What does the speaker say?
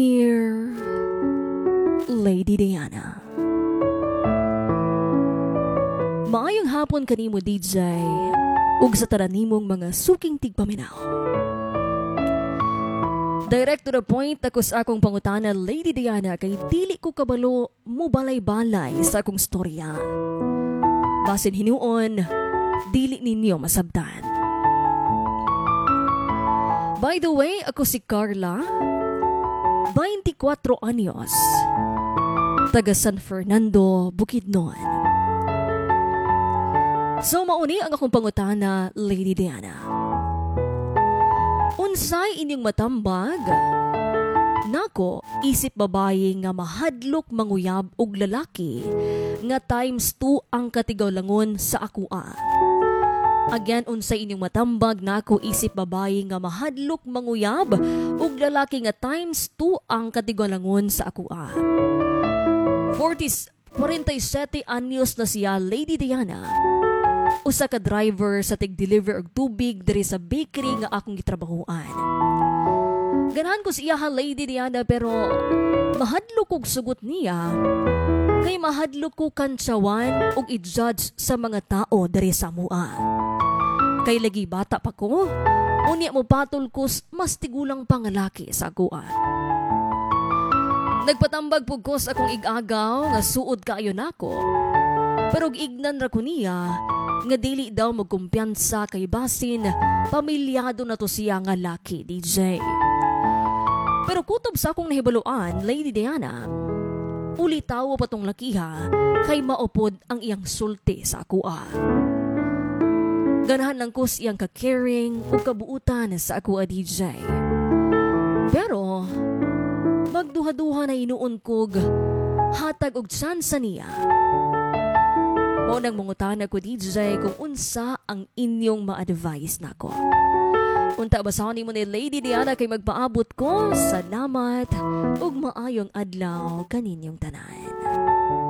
Dear Lady Diana, maayong hapon kanimo DJ ug sa taranimong mga suking tigpaminaw. Direct to the point ako sa akong pangutana, Lady Diana, kay dili ko kabalo mo balay-balay sa akong storya. Basin hinuon, dili ninyo masabtan. By the way, ako si Carla, 24 anyos, taga San Fernando, Bukidnon. So mauni ang akong pangutana, Lady Diana. Unsay inyong matambag? Nako, isip babae nga mahadlok manguyab og lalaki nga times 2 ang katigawlangon sa akua. Again, unsay inyong matambag? Nako, isip babae nga mahadlok manguyab ug lalaki nga times 2 ang katigawlangon sa akua. 47 anyos na siya, Lady Diana. Usa ka driver sa tig-deliver og tubig diri sa bakery nga akong gitrabahuan. Ganahan ko siya, Lady Diana, pero mahadlok kog sugot niya kay mahadlok ko kantsawan og i-judge sa mga tao diri sa mua. Kay lagi bata pa ko, unya mo patol ko mas tigulang pangalaki sa akua. Nagpatambag pug ko sa akong igagaw nga suod kaayo nako. Pero ignan ra ko niya nga dili daw magkumpiyansa kay basin pamilyado na to siya nga laki, DJ. Pero kutob sa akong nahibaluan, Lady Diana, uli tawo pa tong lakiha kay maupod ang iyang sulti sa akua. Ganahan lang ko siyang ka-caring o kabuutan sa akua, DJ. Pero magduha-duha na inuon kog hatag og tsansa niya. Mo nang mangutana ko, DJ, kung unsa ang inyong ma-advise nako. Unta basahon mo ni Lady Diana kay magpaabot ko. Salamat ug maayong adlaw kaninyong tanan.